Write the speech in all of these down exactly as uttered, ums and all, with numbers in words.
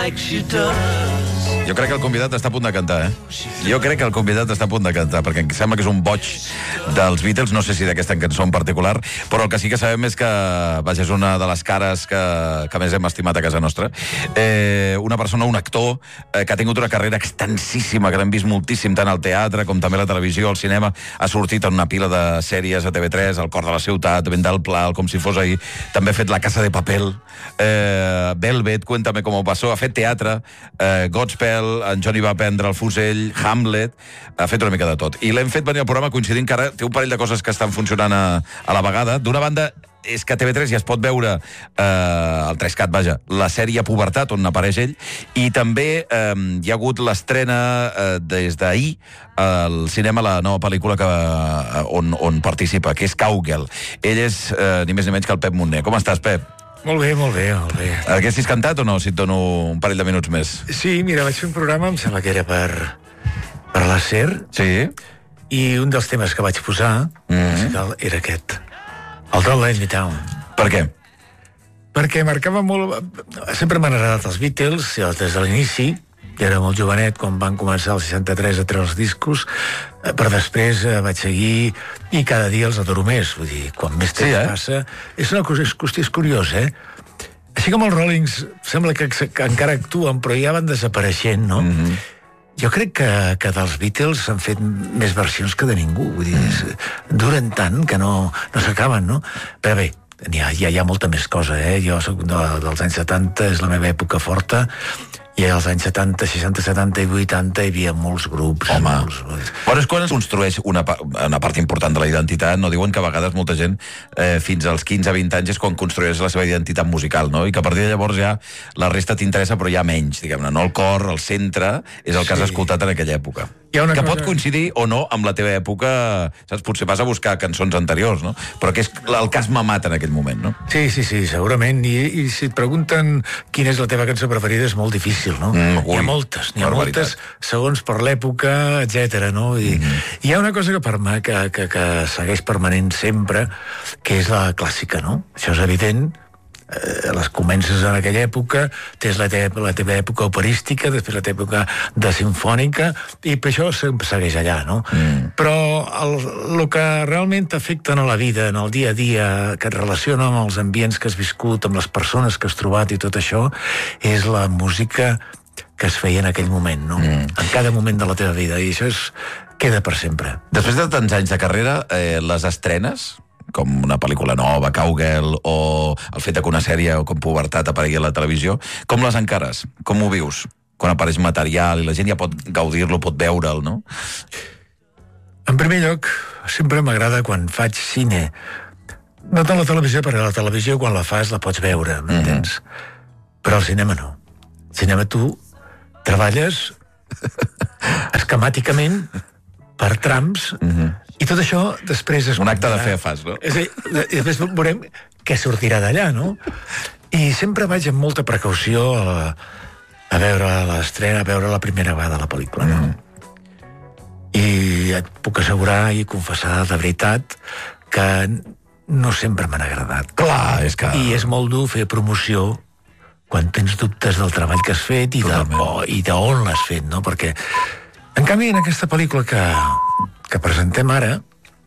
like she does. Jo crec que el convidat està a punt de cantar, eh? Jo crec que el convidat està a punt de cantar, perquè em sembla que és un boig dels Beatles, no sé si d'aquesta cançó en particular, però el que sí que sabem és que, vaja, és una de les cares que, que més hem estimat a casa nostra. Eh, una persona, un actor, eh, que ha tingut una carrera extensíssima, que l'hem vist moltíssim, tant al teatre com també a la televisió, al cinema, ha sortit en una pila de sèries a T V tres, El cor de la ciutat, Vent del Pla, Com si fos ahir, també ha fet La casa de papel, eh, Velvet, Cuéntame cómo pasó, ha fet teatre, eh, Godspell, en Johnny va prendre el fusell, Hamlet, ha fet una mica de tot. I l'hem fet venir al programa coincidint que ara té un parell de coses que estan funcionant a, a la vegada. D'una banda, és que a T V tres ja es pot veure eh, el tres cat, vaja, la sèrie Pubertat, on apareix ell, i també eh, hi ha hagut l'estrena eh, des d'ahir al cinema la nova pel·lícula que, eh, on, on participa, que és Cowgirl. Ell és eh, ni més ni menys que el Pep Montner. Com estàs, Pep? Molt bé, molt bé, molt bé. Haguessis cantat o no, si et dono un parell de minuts més? Sí, mira, vaig fer un programa, em sembla que era per, per la SER. Sí. I un dels temes que vaig posar mm-hmm. era aquest, el Don't Let Me Down. Per què? Perquè marcava molt... Sempre m'han agradat els Beatles, des de l'inici, que era molt jovenet, quan van començar el seixanta-tres a treure els discos, però després eh, vaig seguir i cada dia els adoro més. Vull dir, quan més temps sí, eh? passa... És una cosa, és, és curiós, eh? Així com els Rollings sembla que, que encara actuen, però ja van desapareixent, no? Mm-hmm. Jo crec que, que dels Beatles s'han fet més versions que de ningú. Vull dir, mm. duren tant que no, no s'acaben, no? Però bé, hi ha, hi ha molta més cosa, eh? Jo soc de, dels anys setanta, és la meva època forta, i als anys setanta, seixanta, setanta i vuitanta hi havia molts grups. Home, molts... però és quan es construeix una, una part important de la identitat, no? Diuen que a vegades molta gent eh, fins als quinze a vint anys és quan construeix la seva identitat musical, no? I que a partir de llavors ja la resta t'interessa, però ja menys, diguem-ne, no? El cor, el centre, és el que has escoltat en aquella època. Que cosa... pot coincidir o no amb la teva època, saps? Potser vas a buscar cançons anteriors, no? Però que és el que has mamat en aquell moment, no? Sí, sí, sí, segurament. I, i si et pregunten quina és la teva cançó preferida és molt difícil, no? Mm, ui, hi ha moltes, n'hi ha moltes segons per l'època, etcètera, no? I mm-hmm. hi ha una cosa que, per mà, que, que, que segueix permanent sempre, que és la clàssica, no? Això és evident. Eh, les comences en aquella època, tens la, te la teva època operística, després la teva època de simfònica, i per això segueix allà, no? Mm. Però el, el que realment t'afecta a la vida, en el dia a dia, que et relaciona amb els ambients que has viscut, amb les persones que has trobat i tot això, és la música que es feia en aquell moment, no? Mm. En cada moment de la teva vida, i això és, queda per sempre. Després de tants anys de carrera, eh, les estrenes, com una pel·lícula nova, Cowgirl, o el fet que una sèrie com Pubertat aparegui a la televisió, com les encares? Com ho vius? Quan apareix material i la gent ja pot gaudir-lo, pot veure'l, no? En primer lloc, sempre m'agrada quan faig cine. No tant la televisió, perquè la televisió quan la fas la pots veure, m'entens? Mm-hmm. Però al cinema no. Al cinema tu treballes esquemàticament per trams, mm-hmm. i tot això després es... Un acte de fe fas, no? És a dir, i després veurem què sortirà d'allà, no? I sempre vaig amb molta precaució a, a veure l'estrena, a veure la primera vegada la pel·lícula, no? Mm. I et puc assegurar i confessar de veritat que no sempre m'han agradat. Clar, és que... I és molt dur fer promoció quan tens dubtes del treball que has fet i d'on l'has fet, no? Perquè, en canvi, en aquesta pel·lícula que... que presentem ara,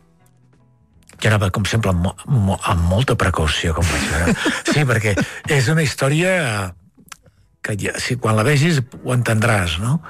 que anava, com sempre, amb, mo amb molta precaució, com vaig veure. Sí, perquè és una història que ja, si quan la vegis ho entendràs, no?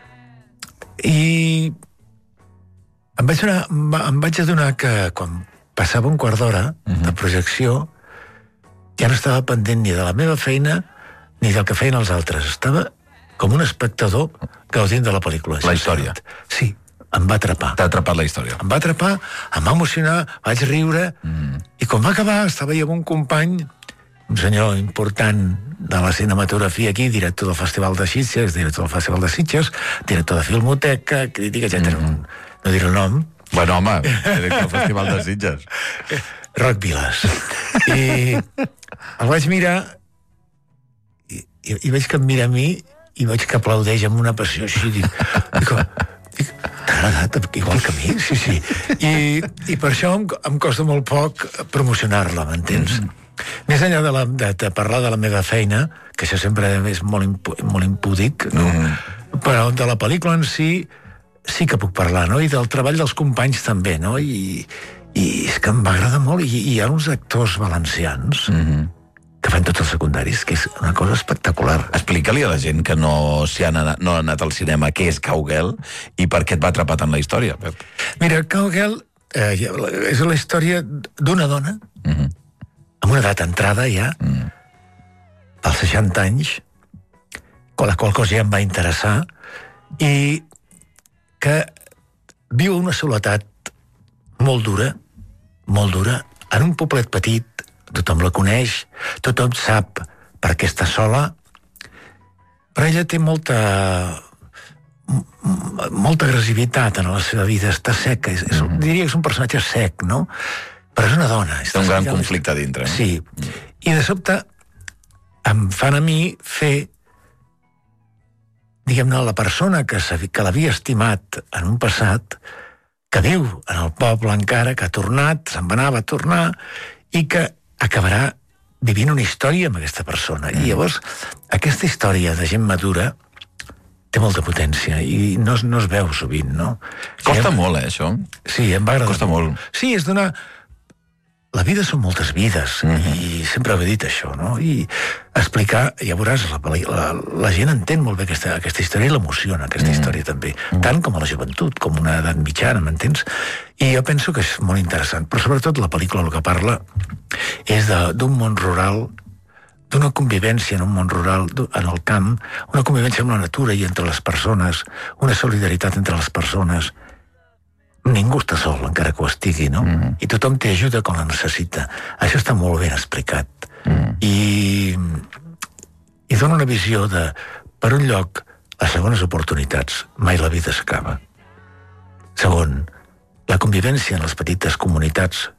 I em vaig, donar, em vaig adonar que quan passava un quart d'hora uh-huh. de projecció ja no estava pendent ni de la meva feina ni del que feien els altres. Estava com un espectador gaudint de la pel·lícula. La història. Sí. Em va atrapar. T'ha atrapat la història. Em va atrapar, em va emocionar, vaig riure, mm. i quan va acabar estava hi amb un company, un senyor important de la cinematografia aquí, director del Festival de Sitges, director del Festival de Sitges, director de Filmoteca, crítica, etcètera. Mm. No diré el nom. Bueno, home, director del Festival de Sitges. Roc Vilas. I el vaig mirar, i, i, i veig que em mira a mi, i veig que aplaudeix amb una passió així, dic, dic, dic t'ha agradat igual que a mi? Sí, sí. I, i per això em, em costa molt poc promocionar-la, m'entens? Mm. Més enllà de, la, de, de parlar de la meva feina, que això sempre és molt, impu, molt impúdic, no? Mm. Però de la pel·lícula en si sí que puc parlar, no? I del treball dels companys també, no? I, i és que em va agradar molt. I, i hi ha uns actors valencians mm-hmm. que fan tots els secundaris, que és una cosa espectacular. Explica-li a la gent que no s'hi ha anat, no ha anat al cinema què és Cowgirl i per què et va atrapar tant la història, Pep. Mira, Cowgirl eh, és la història d'una dona mm-hmm. amb una edat entrada ja, mm. als seixanta anys, la qual cosa ja em va interessar, i que viu una soledat molt dura, molt dura, en un poblet petit, tothom la coneix, tothom sap per què està sola, però ella té molta molta agressivitat en la seva vida, està seca, és, és, mm-hmm. diria que és un personatge sec, no? Però és una dona. Té un gran conflicte dintre. No? Sí. I de sobte em fan a mi fer, diguem-ne, la persona que, que l'havia estimat en un passat, que viu en el poble encara, que ha tornat, se'n va anar, va tornar, i que acabarà vivint una història amb aquesta persona. Mm. I llavors, aquesta història de gent madura té molta potència i no, es, no es veu sovint, no? Costa sí, molt, eh, això? Sí, em va agradar. Costa molt. Sí, és donar... La vida són moltes vides, mm-hmm. i sempre he dit això, no? I explicar, ja veuràs, la, la, la gent entén molt bé aquesta, aquesta història i l'emociona, aquesta mm. història també, mm. tant com a la joventut, com una edat mitjana, m'entens? I jo penso que és molt interessant, però sobretot la pel·lícula el que parla és d'un món rural, d'una convivència en un món rural, en el camp, una convivència amb la natura i entre les persones, una solidaritat entre les persones. Ningú està sol, encara que ho estigui, no? Mm. I tothom té ajuda quan la necessita. Això està molt ben explicat. Mm. I, i dona una visió de, per un lloc, les segones oportunitats. Mai la vida s'acaba. Segon, la convivència en les petites comunitats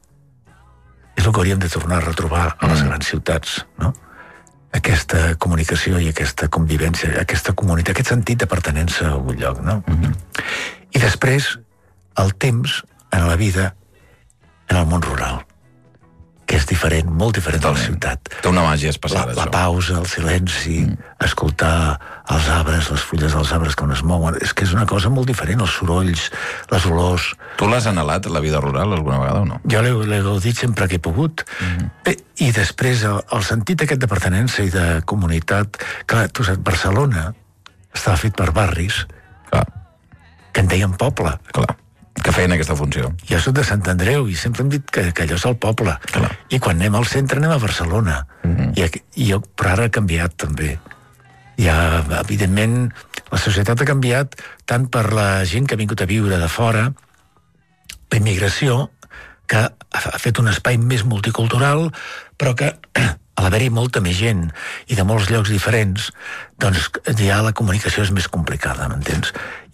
és el que hauríem de tornar a retrobar a les mm. grans ciutats, no? Aquesta comunicació i aquesta convivència, aquesta comunitat, aquest sentit de pertenença a un lloc, no? Mm-hmm. I després, el temps en la vida en el món rural, que és diferent, molt diferent de la ciutat. Té una màgia especial, la, la pausa, el silenci, mm. escoltar els arbres, les fulles dels arbres quan es mouen, és que és una cosa molt diferent, els sorolls, les olors... Tu l'has anhelat, la vida rural, alguna vegada o no? Jo l'he gaudit sempre que he pogut. Mm. Bé, i després el, el sentit aquest de pertenença i de comunitat, clar, tu saps, Barcelona estava fet per barris, clar, que en deien poble. Clar, que feien aquesta funció. Jo soc de Sant Andreu i sempre hem dit que, que allò és el poble. Clar. I quan anem al centre anem a Barcelona. Mm-hmm. I, i jo, però ara ha canviat també. Ja, evidentment, la societat ha canviat tant per la gent que ha vingut a viure de fora, la immigració, que ha fet un espai més multicultural, però que a l'haver-hi molta més gent i de molts llocs diferents, doncs ja la comunicació és més complicada, m'entens?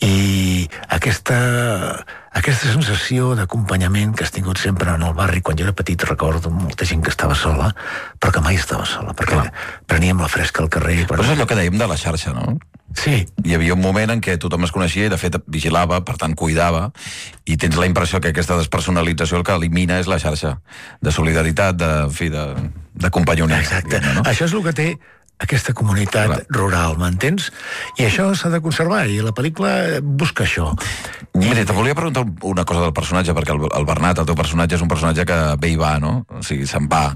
I aquesta, aquesta sensació d'acompanyament que has tingut sempre en el barri, quan jo era petit recordo molta gent que estava sola, però que mai estava sola, perquè clar, preníem la fresca al carrer. Però és allò que dèiem de la xarxa, no? Sí. Hi havia un moment en què tothom es coneixia i de fet vigilava, per tant cuidava, i tens la impressió que aquesta despersonalització el que elimina és la xarxa de solidaritat, de, en fi, de, de companyonia. Exacte. No? Això és el que té aquesta comunitat clar, rural, m'entens? I això s'ha de conservar, i la pel·lícula busca això. Mira, te volia preguntar una cosa del personatge, perquè el, el Bernat, el teu personatge, és un personatge que ve i va, no? O sigui, se'n va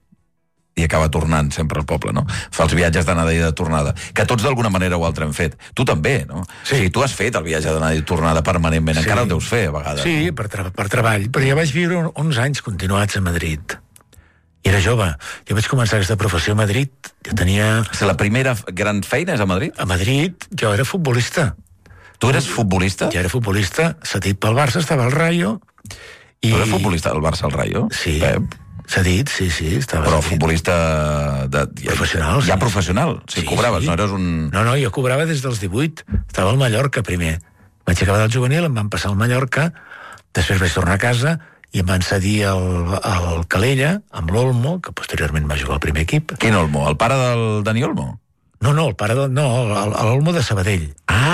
i acaba tornant sempre al poble, no? Fa els viatges d'anada i de tornada, que tots d'alguna manera o altra hem fet. Tu també, no? Sí. O sigui, tu has fet el viatge d'anada i tornada permanentment, sí, encara el deus fer a vegades. Sí, per, tra per treball, però ja vaig viure onze anys continuats a Madrid. I era jove. Jo vaig començar aquesta professió a Madrid, jo tenia... La primera gran feina és a Madrid? A Madrid jo era futbolista. Tu eres futbolista? Jo era futbolista, cedit pel Barça, estava al Rayo. I... Tu eres futbolista del Barça al Rayo? Sí. Pep? S'ha dit, sí, sí. Estava però futbolista... De, ja, professional, sí. Ja professional, si sí, cobraves, sí. No eres un... No, no, jo cobrava des dels divuit. Estava al Mallorca, primer. Vaig acabar del juvenil, em van passar al Mallorca, després vaig tornar a casa i em van cedir el, el Calella, amb l'Olmo, que posteriorment va jugar al primer equip. Quin Olmo? El pare del Dani Olmo? No, no, el pare del... No, l'Olmo de Sabadell. Ah,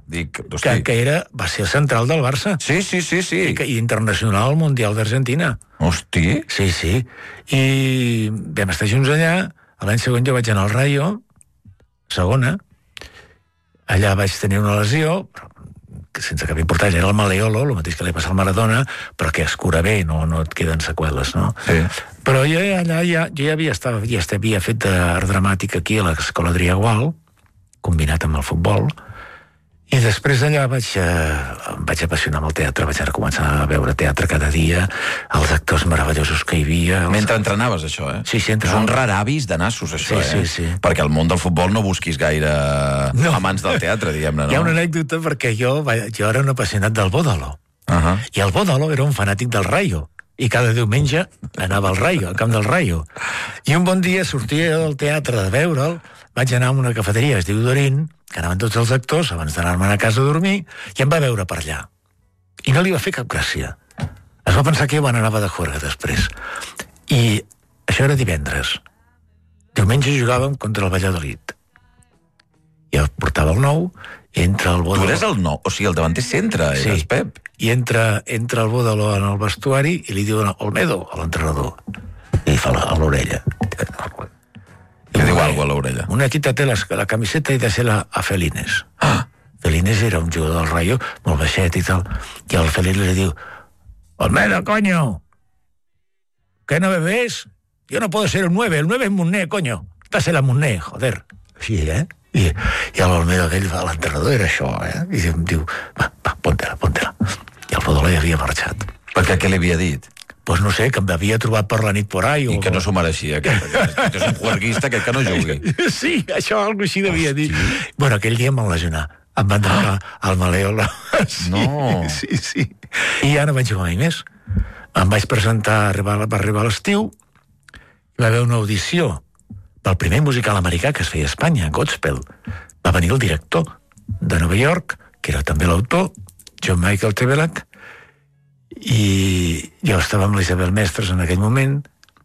dic, que, que era, va ser el central del Barça. Sí, sí, sí, sí. I, i internacional al Mundial d'Argentina. Hosti. Sí, sí. I vam estar junts allà. L'any següent jo vaig anar al Rayo, segona. Allà vaig tenir una lesió, però sense cap importància, era el maleolo, el mateix que li passa al Maradona, però que es cura bé, no, no et queden seqüeles, no? Sí. Però jo allà ja, jo ja havia, estat, ja havia fet art dramàtic aquí a l'Escola Adrià Gual, combinat amb el futbol, i després d'allà vaig, eh, em vaig apassionar amb el teatre, vaig anar a començar a veure teatre cada dia, els actors meravellosos que hi havia... Els... Mentre entrenaves, això, eh? Sí, sí, entrenava. És un rar avis de nassos, això, sí, eh? Sí, sí. Perquè al món del futbol no busquis gaire no. amants del teatre, diguem-ne, no? Hi ha una anècdota perquè jo, jo era un apassionat del Bódalo. Uh -huh. I el Bódalo era un fanàtic del Rayo. I cada diumenge anava al Rayo, al camp del Rayo. I un bon dia sortia del teatre de veure'l, vaig anar a una cafeteria, es diu Dorín, que anaven tots els actors abans d'anar-me'n a casa a dormir, i em va veure per allà. I no li va fer cap gràcia. Es va pensar que jo me n'anava de juerga després. I això era divendres. Diumenge jugàvem contra el Valladolid. I el portava el nou, entra el Bódalo... Tu eres el nou, o sigui, el davanter centre, eres sí. Pep. I entra, entra el Bódalo en el vestuari i li diu Olmedo, a l'entrenador. I li fa a l'orella. Què diu alguna a l'orella? Una, quítate la, la camiseta i deixa-la a Felines. Ah! Felines era un jugador del Rayo, molt baixet i tal, i el Felines li diu Olmedo, coño, ¿qué nueve ves? Yo no puedo ser un nueve, el nueve es Munné, coño. Dásela a Munné, joder. Sí, eh? I, i l'Olmedo aquell, l'entrenador era això, eh? I em diu, va, va, ponte-la, ponte-la. I el Bódalo ja havia marxat. Perquè què li havia dit? Pues no sé, que em havia trobat per la nit por ahí. I o... que no s'ho mereixia, que, que és un juerguista, que, que no jugui. Sí, això algo així devia dir. Bueno, aquell dia em van lesionar. Em van donar ah. al maleolo. Sí, no. Sí, sí. I ja no vaig jugar mai més. Em vaig presentar, arribar, va arribar a l'estiu, hi va haver una audició pel primer musical americà que es feia a Espanya, Godspell. Va venir el director de Nova York, que era també l'autor, John Michael Tebelak, i jo estava amb l'Isabel Mestres en aquell moment,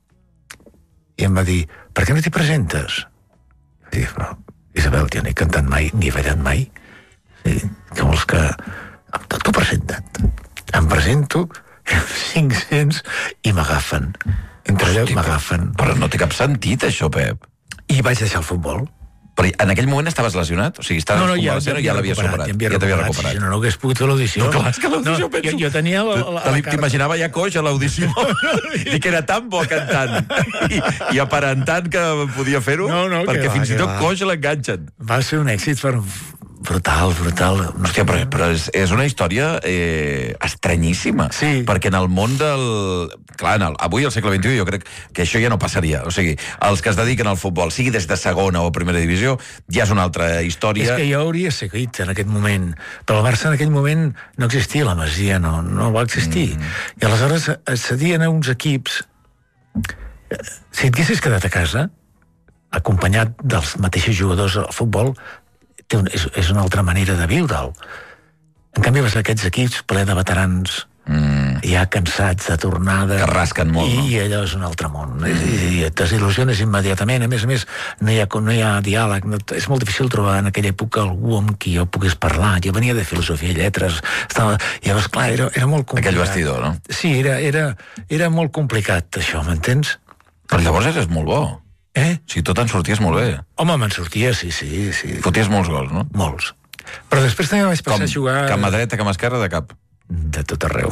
i em va dir, per què no t'hi presentes? I vaig dir, però, Isabel, jo no he cantat mai, ni he ballat mai. Sí, que vols que... T'ho presenta't. Em presento, cinc-cents, i m'agafen. Entre allò m'agafen. Però no té cap sentit, això, Pep. I vaig deixar el futbol. Però en aquell moment estaves lesionat? O sigui, estaves no, no, ja, ja, ja l'havies superat. Ja, ja t'havia recuperat. Si no, no hagués pogut fer l'audició. No, clar, és que l'audició, no, penso... Jo, jo tenia la, la, la T'imaginava ja coix a l'audició. I que era tan bo cantant. I, i aparentant que podia fer-ho. No, no, perquè va, fins i tot va. coix l'enganxen. Va ser un èxit per... brutal, brutal. Hòstia, però, però és, és una història eh, estranyíssima. Sí. Perquè en el món del... Clar, en el, avui, al segle vint-i-u, jo crec que això ja no passaria. O sigui, els que es dediquen al futbol, sigui des de segona o primera divisió, ja és una altra història. És que jo hauria seguit en aquest moment. Però el Barça en aquell moment no existia, la Masia no, no va existir. Mm. I aleshores es cedien a uns equips... Si et haguessis quedat a casa, acompanyat dels mateixos jugadors al futbol, Un, és, és una altra manera de viure'l. En canvi, vas a aquests equips ple de veterans mm. ja cansats de tornada... Que rasquen molt, i, no? I allò és un altre món. Mm. I, i et desil·lusiones immediatament. A més a més, no hi ha, no hi ha diàleg. No, és molt difícil trobar en aquella època algú amb qui jo pogués parlar. Jo venia de filosofia i lletres. Estava, llavors, clar, era, era molt complicat. Aquell vestidor, no? Sí, era, era, era molt complicat, això, m'entens? Però llavors eres molt bo. Eh? Si tot en sorties molt bé. Home, me'n sortia, sí, sí, sí. Foties molts gols, no? Molts. Però després també vaig passar Com, a jugar... Cap mà dreta, cap mà esquerra, de cap? De tot arreu.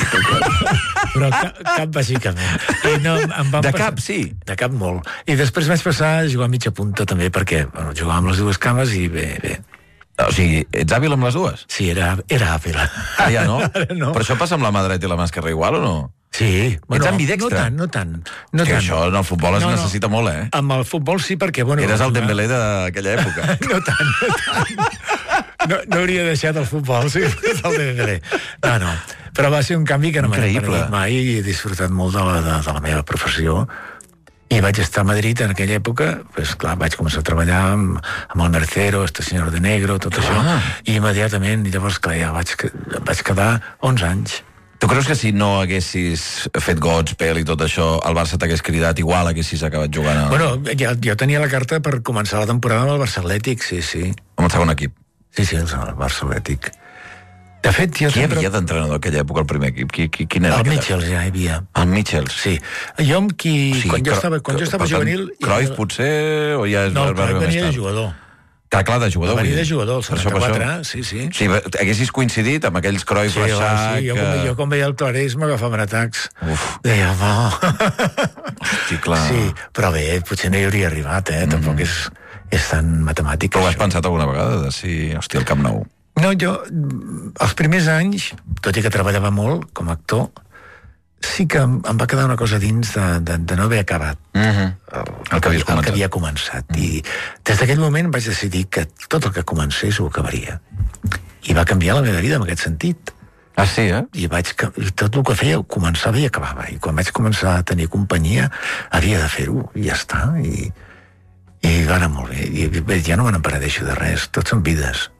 Però cap, cap bàsicament. I no, em van de passar... cap, sí? De cap molt. I després vaig passar a jugar a mitja punta també, perquè bueno, jugava amb les dues cames i bé, bé. O sigui, ets hàbil amb les dues? Sí, era, era hàbil. Ah, ja no? no? Però això passa amb la mà dreta i la mà esquerra igual o no? Sí. Bueno, ets ambidextre? No tant, no tant. No que tant. això en el futbol es no, necessita no. molt, eh? Amb el futbol sí, perquè... Bueno, eres el Dembélé d'aquella època. no tant, no tant. No, no hauria deixat el futbol, sí, el Dembélé. No, no. Però va ser un canvi que no m'he perdut mai i he disfrutat molt de la, de, de la meva professió. I vaig estar a Madrid en aquella època, pues, clar, vaig començar a treballar amb, amb el Mercero, este senyor de Negro, tot ah. això, i immediatament, i llavors, clar, ja vaig, vaig quedar onze anys. Tu creus que si no haguessis fet Godspell i tot això, el Barça t'hagués cridat igual, haguessis acabat jugant a... Bueno, ja, jo tenia la carta per començar la temporada amb el Barça Atlètic, sí, sí. Amb el segon equip. Sí, sí, el Barça Atlètic. De fet, jo Qui sempre... havia d'entrenador a aquella època, el primer equip? Qui, qui, quin era El aquella? Mitchell ja hi havia. El Mitchell? Sí. Jo amb qui... O sigui, quan jo Cro- estava, quan jo estava per tant, juvenil... Cruyff potser, o ja és... No, el va Cruyff arribar més venia de tard? jugador. Clar, clar, de jugador. Venia vull de dir. jugador, el Per això, per setanta-quatre, això. sí, sí. Sí, haguessis coincidit amb aquells Cruyff, Sí, home, Reixac... sí, jo, quan, jo quan veia el Clarés m'agafaven atacs. Uf. Deia, home... Hosti, clar. Sí, però bé, potser no hi hauria arribat, eh? Mm. Tampoc és, és tan matemàtic. Però ho has això. pensat alguna vegada, de si, hòstia, el Camp Nou? No, jo, els primers anys, tot i que treballava molt com a actor, sí que em, em va quedar una cosa dins de, de, de no haver acabat Uh -huh. el, El que havies el que començat. havia començat. Mm. I des d'aquell moment vaig decidir que tot el que comencés ho acabaria. I va canviar la meva vida en aquest sentit. Ah, sí, eh? I, vaig, i tot el que feia començava i acabava. I quan vaig començar a tenir companyia havia de fer-ho, i ja està. I, i va anar molt bé. I bé, ja no me n'emperadeixo de res. Tots són vides.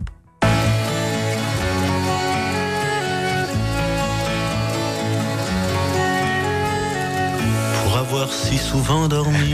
Avoir si souvent dormi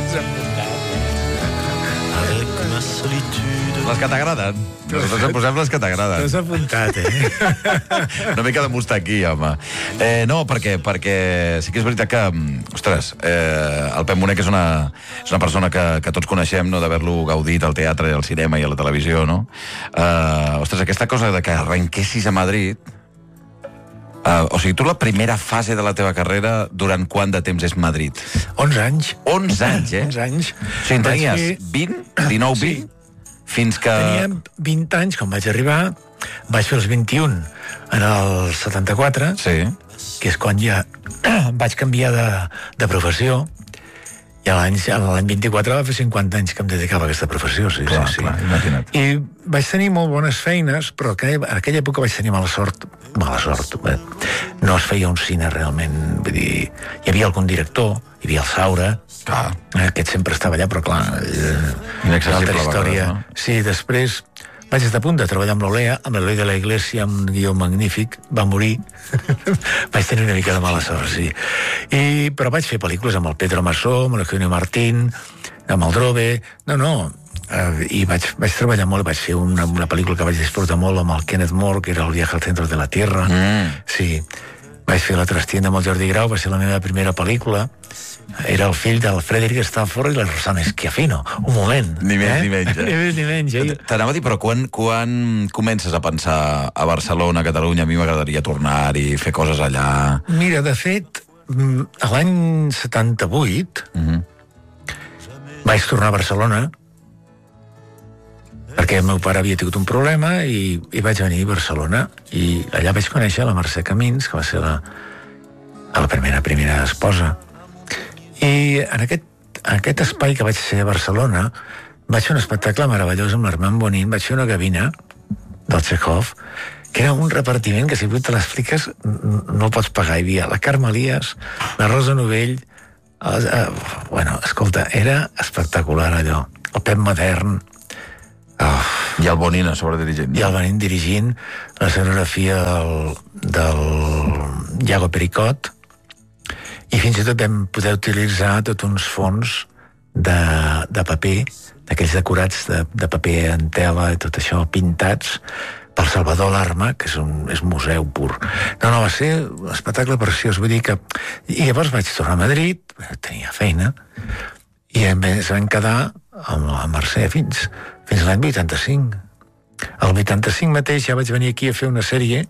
avec ma solitude. Les que t'agraden. Nosaltres en posem les que t'agraden. T'has apuntat, eh? Una mica de mustaqui, home. Eh, no, perquè, perquè sí que és veritat que, ostres, eh, el Pep Moner, que és una, és una persona que, que tots coneixem, no, d'haver-lo gaudit al teatre, al cinema i a la televisió, no? Eh, ostres, aquesta cosa de que arrenquessis a Madrid... Uh, o sigui, tu la primera fase de la teva carrera, durant quant de temps és Madrid? onze anys. onze anys, eh? onze anys. O sigui, tenies Vaig fer- vint, dinou, Sí. vint, fins que... Tenia vint anys quan vaig arribar, vaig fer els vint-i-un en el setanta-quatre, Sí. que és quan ja vaig canviar de, de professió, i a l'any l'any vint-i-quatre va fer cinquanta anys que em dedicava a aquesta professió, sí, Clar, sí, sí. clar, imagina't. I vaig tenir molt bones feines, però que en aquella època vaig tenir mala sort, mala sort, eh? No es feia un cine realment, vull dir, hi havia algun director, hi havia el Saura, Clar. eh, aquest sempre estava allà, però clar, eh, Inaccessible altra a història. vegades, no? Sí, després vaig estar a punt de treballar amb l'Olea, amb l'Eloi de la Iglesia, amb un guió magnífic, va morir. Vaig tenir una mica de mala sort, sí. I, però vaig fer pel·lícules amb el Pedro Masó, amb l'Eugenio Martín, amb el Drobe... No, no, eh, i vaig, vaig treballar molt, vaig fer una, una pel·lícula que vaig disfrutar molt amb el Kenneth More, que era el Viaje al centro de la Tierra. Mm. Sí. Vaig fer La trastienda amb el Jordi Grau, va ser la meva primera pel·lícula. Era el fill del Frederic Stafford i la Rosana Schiaffino. Un moment. Ni més eh? ni menys, eh? Ni més ni menys, eh? T'anava a dir, però quan, quan comences a pensar a Barcelona, a Catalunya? A mi m'agradaria tornar-hi, fer coses allà... Mira, de fet, mm, a l'any setanta-vuit Mm -hmm. vaig tornar a Barcelona perquè el meu pare havia tingut un problema i, i vaig venir a Barcelona i allà vaig conèixer la Mercè Camins, que va ser la, la primera primera esposa. I en aquest, en aquest espai que vaig ser a Barcelona vaig fer un espectacle meravellós amb l'Armand Bonin, vaig fer una gavina del Chekhov, que era un repartiment que si tu te l'expliques no el pots pagar. Hi havia la Carme Elias, la Rosa Novell, el, eh, bueno, escolta, era espectacular allò. El Pep Modern, oh, I el Bonin a sobre dirigint. i el Benín dirigint, la escenografia del, del Iago Pericot, i fins i tot vam poder utilitzar tots uns fons de, de paper, d'aquells decorats de, de paper en tela i tot això, pintats pel Salvador Larma, que és un és museu pur. No, no, va ser un espectacle preciós, vull dir que... I llavors vaig tornar a Madrid, tenia feina, i a més vam quedar amb la Mercè fins, fins l'any vuitanta-cinc. El vuitanta-cinc mateix ja vaig venir aquí a fer una sèrie,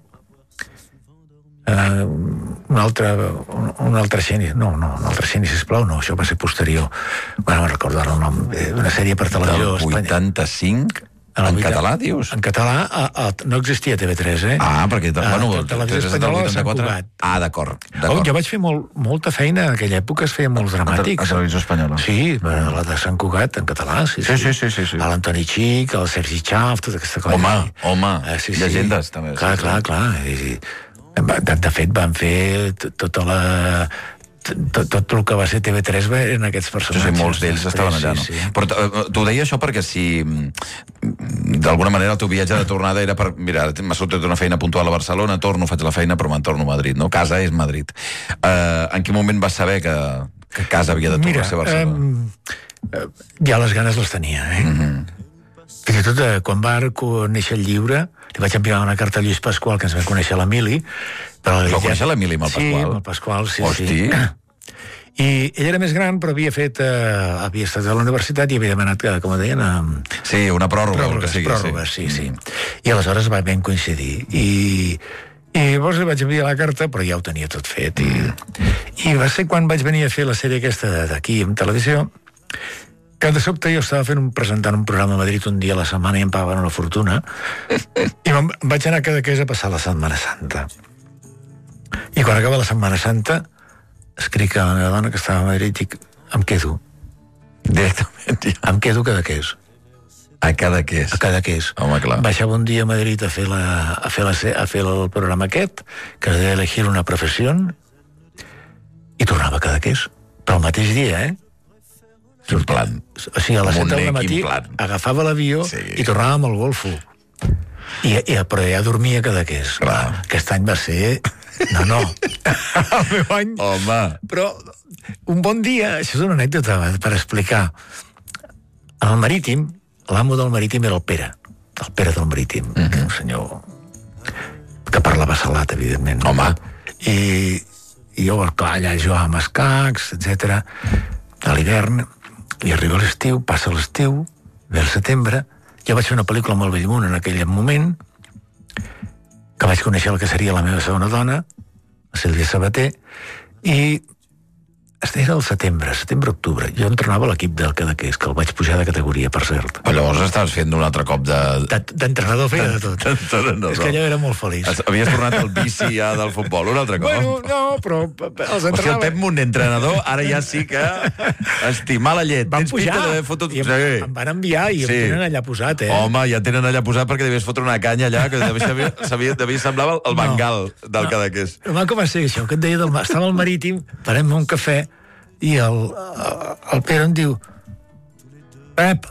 eh, una altra, una altra Xeni, no, no, una altra Xeni, sisplau, no, això va ser posterior. Bueno, no recordo el nom, una sèrie per televisió Del vuitanta-cinc? En, en català, dius? En català a, a, no existia T V tres, eh? Ah, perquè... Ah, bueno, televisió espanyola de Sant Cugat. Ah, d'acord. Oh, jo vaig fer molt, molta feina, en aquella època es feien molts dramàtics. A televisió espanyola. Sí, la de Sant Cugat, en català, sí, Sí, sí, sí, sí, sí. l'Antoni Xic, el Sergi Xaf, tota aquesta cosa. Home, home, Eh, sí, sí. llegendes, també. Clar, Sí, clar, sí. clar. I, de, de fet, van fer t- tota la... Tot, tot el que va ser T V tres eren aquests Sí, personatges. sí, molts d'ells estaven allà, no? Sí, sí. Però t- t'ho deia això perquè si d'alguna manera el teu viatge de tornada era per, mira, m'ha sortit una feina puntual a Barcelona, torno, faig la feina, però me'n torno a Madrid, no? Casa és Madrid. Uh, en quin moment vas saber que, que casa havia de tornar Mira, a ser Barcelona? Um, ja les ganes les tenia, eh? Mm -hmm. Fins i tot, eh, quan va néixer el llibre, li vaig enviar una carta a Lluís Pasqual, que ens vam conèixer a l'Emili. Però va conèixer l'Emili amb el Pasqual? Sí, amb el Pasqual, sí, Hosti. sí. I ell era més gran, però havia fet... Eh, havia estat a la universitat i havia demanat, com deien... Eh, sí, una pròrroga. Pròrrogues, sigui, pròrrogues, sí, sí. Mm. sí. I aleshores va ben coincidir. I, i llavors li vaig enviar la carta, però ja ho tenia tot fet. I, mm. i va ser quan vaig venir a fer la sèrie aquesta d'aquí, en televisió, que de sobte jo estava fent un, presentant un programa a Madrid un dia a la setmana i em pagaven una fortuna i em vaig anar a Cadaqués a passar la Setmana Santa. I quan acaba la Setmana Santa escric a la meva dona que estava a Madrid i dic, em quedo. Directament, ja. Em quedo a Cadaqués. A Cadaqués. A Cadaqués. Home, clar. Baixava un dia a Madrid a fer, la, a fer, la, a fer el programa aquest, que es deia Elegir una professió, i tornava a Cadaqués. Però el mateix dia, eh? Quin plan. O sigui, a les set del matí agafava l'avió sí. i tornava amb el Golfo. I, i, però ja dormia a Cadaqués. Clar. Aquest any va ser... No, no. El meu any... Home. Però un bon dia, això és una anècdota per explicar. En el Marítim, l'amo del Marítim era el Pere. El Pere del Marítim. Uh -huh. Un senyor que parlava salat, evidentment. Home. I, i jo, clar, allà jugava amb escacs, etcètera. A l'hivern... I arriba l'estiu, passa l'estiu, ve el setembre, jo vaig fer una pel·lícula amb el Bellmunt en aquell moment, que vaig conèixer el que seria la meva segona dona, la Sílvia Sabater, i era el setembre, setembre-octubre. Jo entrenava l'equip del Cadaqués, que el vaig pujar de categoria, per cert. Però llavors estaves fent un altre cop de... D'entrenador feia de tot. D'entrenador. És que allò era molt feliç. Havies tornat al bici ja del futbol un altre cop? Bueno, no, però els entrenava... O sigui, el Pep Munt, entrenador, ara ja sí que estimar la llet. Van pujar. Fotut... I em, em van enviar i sí. Em tenen allà posat, eh? Home, ja tenen allà posat perquè devies fotre una canya allà, que devia, devia, devia semblava el Bengal no, del no. Cadaqués. No, com va ser això? Que et deia, del, estava al Marítim, parem un cafè, i el, el Pere em diu, Pep,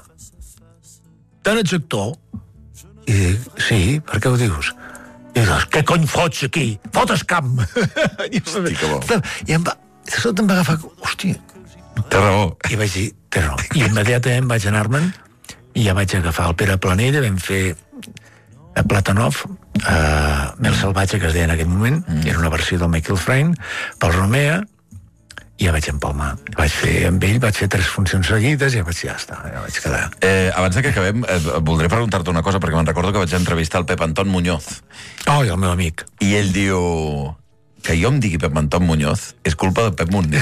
te n'ets actor? I dic, sí, per què ho dius? I dius, què cony fots aquí? Fotes camp! Hosti, que bo. I em va, de sobte em va agafar, hòstia. Té raó. I vaig dir, té raó. I immediatament vaig anar-me'n i ja vaig agafar el Pere Planell, vam fer a Platanov, a Mel Salvatge, que es deia en aquell moment, mm. era una versió del Michael Frayn, pel Romea, i ja vaig empalmar. Vaig fer amb ell, vaig fer tres funcions seguides i ja vaig, ja està, ja vaig quedar. Eh, abans que acabem, eh, voldré preguntar-te una cosa, perquè me'n recordo que vaig entrevistar el Pep Anton Muñoz. Oh, i el meu amic. I ell diu... Que jo em digui Pep Anton Muñoz és culpa de Pep Munt.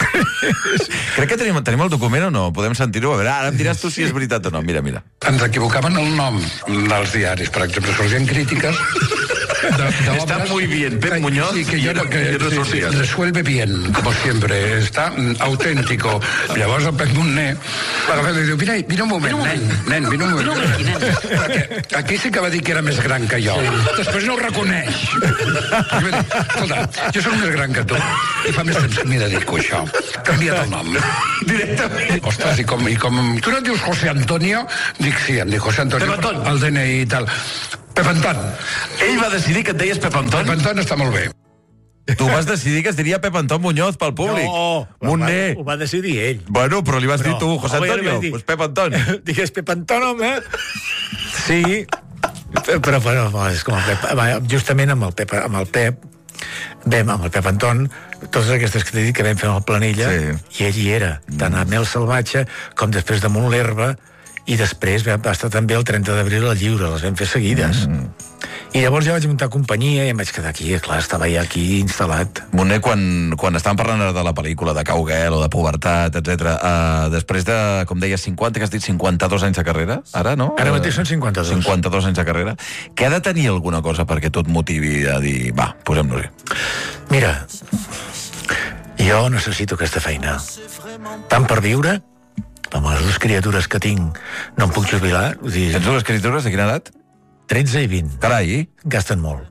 Crec que tenim, tenim el document o no? Podem sentir-ho? A veure, ara em diràs tu si és veritat o no. Mira, mira. Ens equivocaven el nom dels diaris. Per exemple, sorgien crítiques de, de está muy bien, Pep que, Muñoz. Sí, que, yo, que sí, sí, resuelve bien, como siempre. Está auténtico. Llavors el Pep Munt l'agafa i diu, mira, mira un moment, nen, nen, mira un moment. Perquè aquí sí que va dir que era més gran que jo. Després no ho reconeix. Escolta, jo soc més gran que tu i fa més temps que m'hi dedico a això. Canvia't el nom. Directament. Ostres, i com, i com... Tu no et dius José Antonio? Dic, sí, em dic José Antonio. Pep Anton. El D N I i tal. Pep Anton. Ell va decidir que et deies Pep Anton? Pep Anton està molt bé. Tu vas decidir que es diria Pep Anton Muñoz pel públic. No, Montner. Ho va decidir ell. Bueno, però li vas però, dir tu, José Antonio. Dir, pues Pep Anton. Digues Pep Anton, home. Sí, però, però és com el Pep. Justament amb el Pep, amb el Pep vam, amb el Pep Anton, totes aquestes que t'he dit que vam fer amb el Planella, sí. I ell hi era, tant a Mel Salvatge com després de Munt l'Herba, i després va estar també el trenta d'abril al Lliure, les vam fer seguides. Mm. I llavors ja vaig muntar companyia i em vaig quedar aquí, clar, estava ja aquí instal·lat. Montner, quan, quan estàvem parlant ara de la pel·lícula de Cowgirl o de pubertat, etcètera, uh, després de, com deies, cinquanta, que has dit cinquanta-dos anys de carrera, ara, no? Ara mateix són cinquanta-dos. cinquanta-dos anys de carrera. Què ha de tenir alguna cosa perquè tu et motivi a dir, va, posem-nos-hi? Mira, jo necessito aquesta feina. Tant per viure, amb les dues criatures que tinc, no em puc jubilar. Dir... Tens dues criatures de quina edat? tretze i vint. Carai. Gasten molt.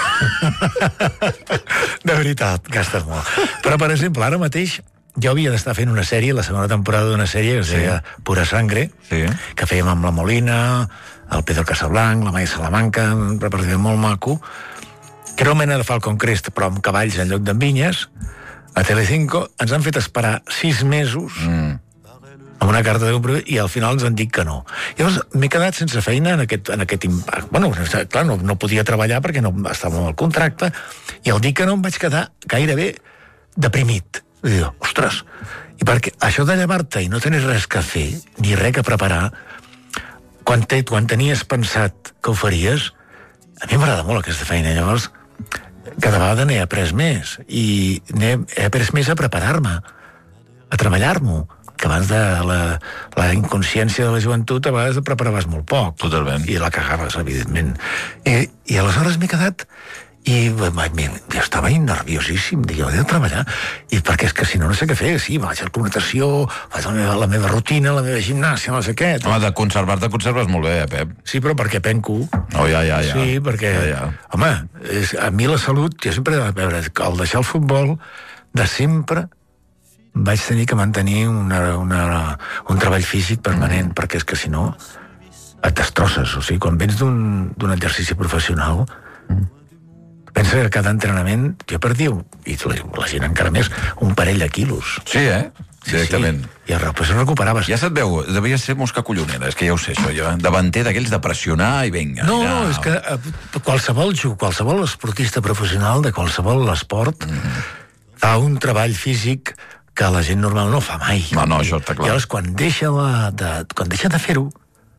De veritat, gasten molt. Però, per exemple, ara mateix jo havia d'estar fent una sèrie, la segona temporada d'una sèrie que es deia sí. Pura Sangre, sí. Que fèiem amb la Molina, el Pedro Casablanc, la Maia Salamanca, un repartiment molt maco, que era una mena de Falcon Crest, però amb cavalls en lloc d'en vinyes. A Telecinco ens han fet esperar sis mesos mm. amb una carta de compromís, i al final ens han dit que no. Llavors m'he quedat sense feina en aquest, en aquest impact. Bueno, clar, no, no podia treballar perquè no estava amb el contracte, i al dir que no em vaig quedar gairebé deprimit. I dic, ostres, i perquè això de llevar-te i no tenir res que fer, ni res que preparar, quan, te, quan tenies pensat que ho faries, a mi m'agrada molt aquesta feina. Llavors, cada vegada n'he après més, i n'he, he après més a preparar-me, a treballar-m'ho, que abans de la, la inconsciència de la joventut a vegades preparaves molt poc. Totalment. I la cagaves, evidentment. I, i aleshores m'he quedat... I jo estava nerviosíssim, dic, he de treballar, i perquè és que si no, no sé què fer, sí, vaig a la comunicació, faig la meva, la meva rutina, la meva gimnàsia, no sé què. Home, de conservar-te conserves molt bé, eh, Pep? Sí, però perquè penco. Oh, ja, ja, ja. Sí, perquè, ja, ja. home, és, a mi la salut, jo sempre, a veure, al deixar el futbol, de sempre vaig tenir que mantenir una, una, un treball físic permanent, mm. perquè és que si no et destrosses. O sigui, quan vens d'un exercici professional, mm. pensa que cada entrenament jo perdia, i la gent encara més, un parell de quilos. Sí, eh? Directament. Sí, i després ho recuperaves. Ja se't veu, devia ser mosca collonera, és que ja ho sé, això, jo, eh? Davanter d'aquells de pressionar i vinga. No, ja. no, és que eh, qualsevol juc, qualsevol esportista professional de qualsevol esport mm. fa un treball físic que la gent normal no fa mai. No, no, això està clar. I llavors, quan deixa, la, de, quan deixa de fer-ho,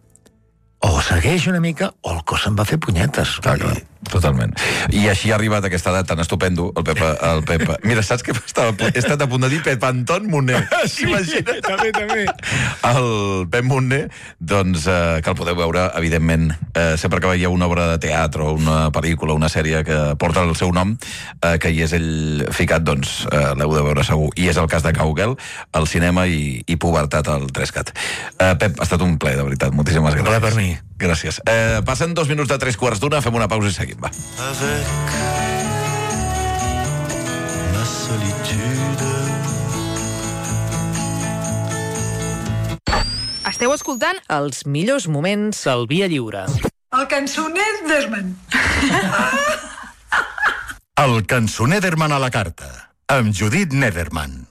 o segueix una mica, o el cos se'n va fer punyetes. Clar, clar, totalment. I així ha arribat aquesta edat tan estupendo, el Pep... El Pep... Mira, saps què estava, he estat a punt de dir? Pep Anton Moner. Sí, imagina't. També, també. El Pep Moner, doncs, eh, que el podeu veure, evidentment, eh, sempre que veieu una obra de teatre o una pel·lícula, una sèrie que porta el seu nom, eh, que hi és ell ficat, doncs, eh, l'heu de veure segur. I és el cas de Cowgirl, el cinema i, i Pubertat al Trescat. Eh, Pep, ha estat un plaer, de veritat. Moltíssimes gràcies. Hola per mi. Gràcies. Eh, passen dos minuts de tres quarts d'una, fem una pausa i seguim, va. Avec ma solitude. Esteu escoltant els millors moments del Via Lliure. El cançoner d'Herman. El cançoner d'Herman a la carta, amb Judit Nederman.